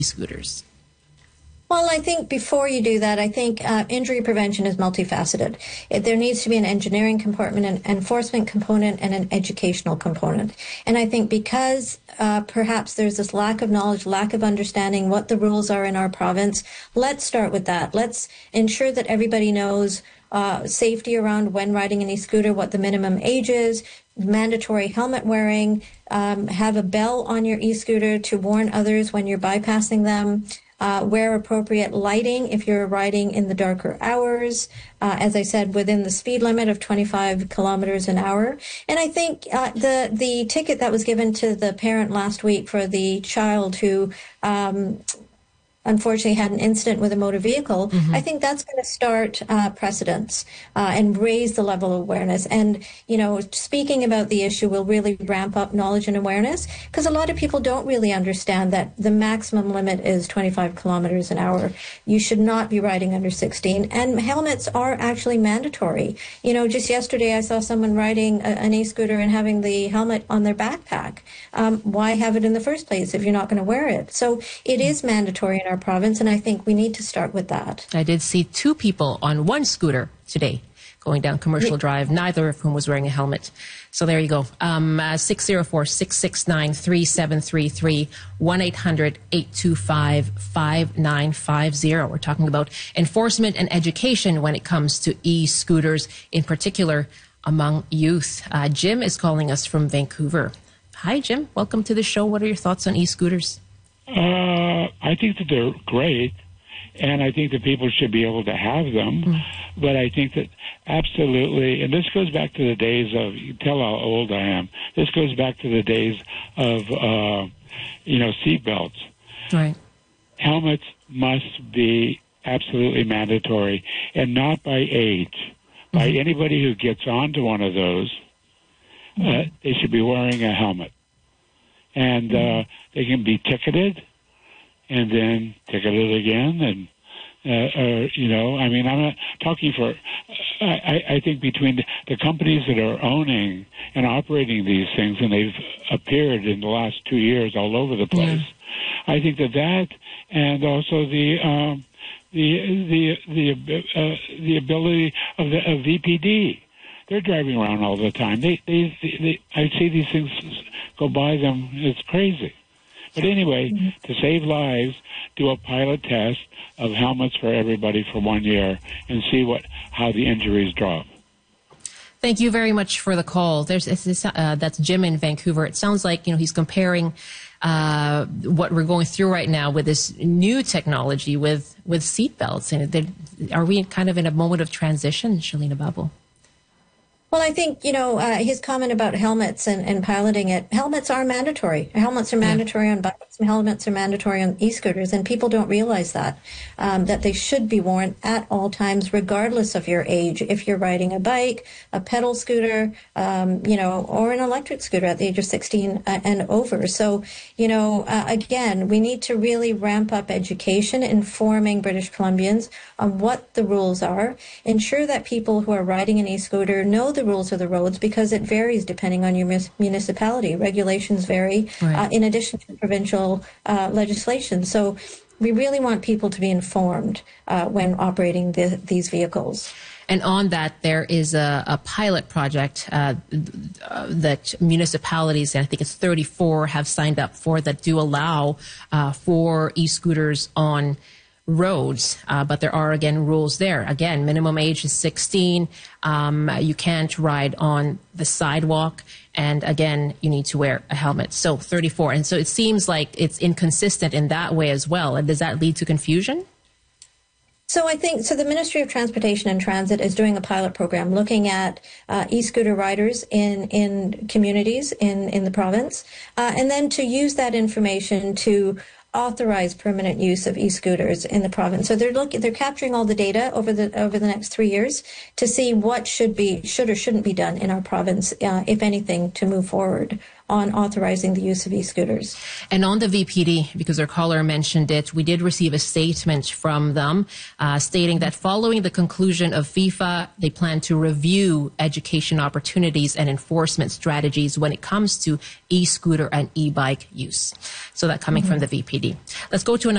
e-scooters? Well, I think before you do that, I think injury prevention is multifaceted. There needs to be an engineering component, an enforcement component, and an educational component. And I think because perhaps there's this lack of knowledge, lack of understanding what the rules are in our province, let's start with that. Let's ensure that everybody knows safety around when riding an e-scooter, what the minimum age is, mandatory helmet wearing, have a bell on your e-scooter to warn others when you're bypassing them. Wear appropriate lighting if you're riding in the darker hours, as I said, within the speed limit of 25 kilometers an hour. And I think the ticket that was given to the parent last week for the child who unfortunately had an incident with a motor vehicle, I think that's going to start precedents and raise the level of awareness. And, you know, speaking about the issue will really ramp up knowledge and awareness, because a lot of people don't really understand that the maximum limit is 25 kilometers an hour. You should not be riding under 16. And helmets are actually mandatory. You know, just yesterday I saw someone riding an e-scooter and having the helmet on their backpack. Why have it in the first place if you're not going to wear it? So it is mandatory in our province, and I think we need to start with that. I did see two people on one scooter today going down Commercial Drive, neither of whom was wearing a helmet. So there you go. 604-669-3733, 1-800-825-5950. We're talking about enforcement and education when it comes to e-scooters, in particular among youth. Jim is calling us from Vancouver. Hi, Jim. Welcome to the show. What are your thoughts on e-scooters? I think that they're great, and I think that people should be able to have them. But I think that absolutely, and this goes back to the days of, you tell how old I am, this goes back to the days of, seat belts. Right. Helmets must be absolutely mandatory, and not by age. By anybody who gets onto one of those, they should be wearing a helmet. And they can be ticketed, and then ticketed again, and I'm not talking for. I think between the companies that are owning and operating these things, and they've appeared in the last 2 years all over the place. I think that and also the ability of the VPD. They're driving around all the time. I see these things go by them. It's crazy. But anyway, to save lives, do a pilot test of helmets for everybody for 1 year and see how the injuries drop. Thank you very much for the call. That's Jim in Vancouver. It sounds like he's comparing what we're going through right now with this new technology with seatbelts. And are we kind of in a moment of transition, Shalina Babu? Well, I think, his comment about helmets and piloting it, helmets are mandatory. Helmets are mandatory on bikes, and helmets are mandatory on e-scooters, and people don't realize that they should be worn at all times, regardless of your age. If you're riding a bike, a pedal scooter, or an electric scooter at the age of 16 and over. So, again, we need to really ramp up education, informing British Columbians on what the rules are, ensure that people who are riding an e-scooter know the rules of the roads, because it varies depending on your municipality. Regulations vary, in addition to provincial legislation. So we really want people to be informed when operating these vehicles. And on that, there is a pilot project that municipalities, and I think it's 34, have signed up for, that do allow for e-scooters on roads, but there are, again, rules there. Again, minimum age is 16. You can't ride on the sidewalk. And again, you need to wear a helmet. So 34. And so it seems like it's inconsistent in that way as well. And does that lead to confusion? So I think, the Ministry of Transportation and Transit is doing a pilot program looking at e-scooter riders in communities in the province, and then to use that information to authorize permanent use of e-scooters in the province. So they're capturing all the data over the next 3 years to see what should or shouldn't be done in our province, if anything, to move forward on authorizing the use of e-scooters. And on the VPD, because our caller mentioned it, we did receive a statement from them stating that following the conclusion of FIFA, they plan to review education opportunities and enforcement strategies when it comes to e-scooter and e-bike use. So that coming from the VPD. Let's go to another.